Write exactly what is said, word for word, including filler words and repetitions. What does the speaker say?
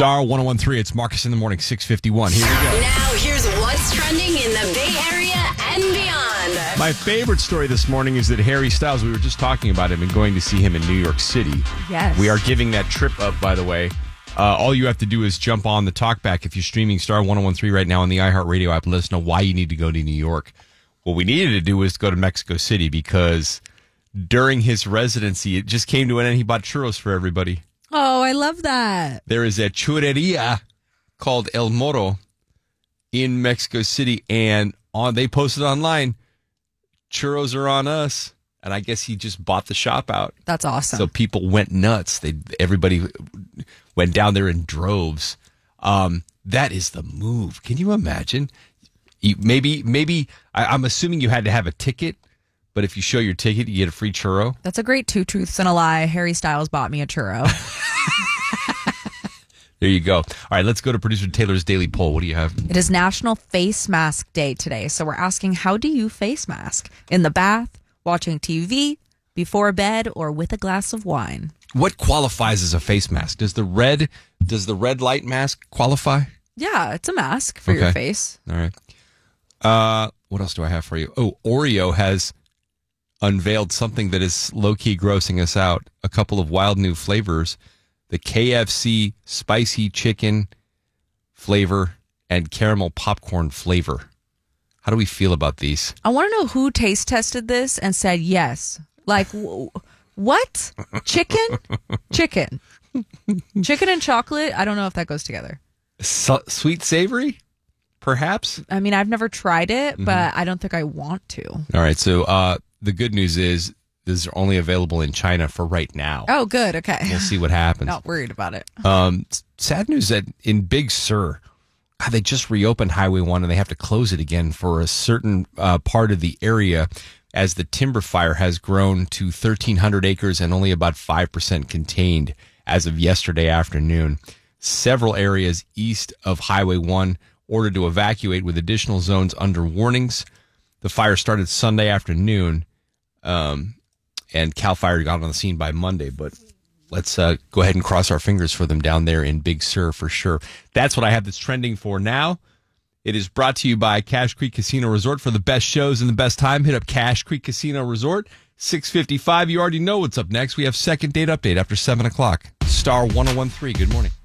Star one oh one three, it's Marcus in the Morning, six fifty-one. Here we go. Now here's what's trending in the Bay Area and beyond. My favorite story this morning is that Harry Styles, we were just talking about him and going to see him in New York City. Yes. We are giving that trip up, by the way. Uh, all you have to do is jump on the talkback if you're streaming Star one oh one three right now on the iHeartRadio app and let us know why you need to go to New York. What we needed to do was go to Mexico City because during his residency, it just came to an end. He bought churros for everybody. Oh, I love that. There is a churreria called El Moro in Mexico City, and on they posted online, churros are on us. And I guess he just bought the shop out. That's awesome. So people went nuts. They everybody went down there in droves. Um, that is the move. Can you imagine? You, maybe, maybe I, I'm assuming you had to have a ticket. But if you show your ticket, you get a free churro. That's a great two truths and a lie. Harry Styles bought me a churro. There you go. All right, let's go to producer Taylor's Daily Poll. What do you have? It is National Face Mask Day today. So we're asking, how do you face mask? In the bath, watching T V, before bed, or with a glass of wine? What qualifies as a face mask? Does the red does the red light mask qualify? Yeah, it's a mask for your Okay. face. All right. Uh, what else do I have for you? Oh, Oreo has unveiled something that is low-key grossing us out. A couple of wild new flavors. The K F C spicy chicken flavor and caramel popcorn flavor. How do we feel about these? I want to know who taste tested this and said yes. Like, w- what? Chicken? Chicken. Chicken and chocolate? I don't know if that goes together. Su- sweet savory? Perhaps? I mean, I've never tried it, Mm-hmm. but I don't think I want to. All right, so uh, the good news is this is only available in China for right now. Oh, good. Okay. We'll see what happens. Not worried about it. Um, sad news that in Big Sur, God, they just reopened Highway one and they have to close it again for a certain uh, part of the area as the timber fire has grown to thirteen hundred acres and only about five percent contained as of yesterday afternoon. Several areas east of Highway one ordered to evacuate with additional zones under warnings. The fire started Sunday afternoon, um, and CAL FIRE got on the scene by Monday, but let's uh, go ahead and cross our fingers for them down there in Big Sur for sure. That's what I have that's trending for now. It is brought to you by Cache Creek Casino Resort. For the best shows and the best time, hit up Cache Creek Casino Resort, six fifty-five. You already know what's up next. We have Second Date Update after seven o'clock. Star one oh one three. Good morning.